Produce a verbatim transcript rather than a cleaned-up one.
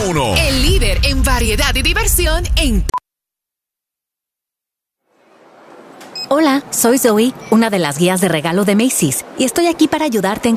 uno. El líder en variedad y diversión en... Hola, soy Zoe, una de las guías de regalo de Macy's, y estoy aquí para ayudarte en